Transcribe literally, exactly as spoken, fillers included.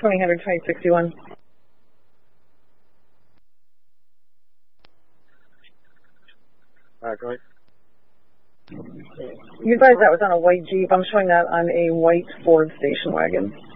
twenty hundred, twenty sixty-one. Uh, go ahead. You advised that was on a white Jeep. I'm showing that on a white Ford station wagon.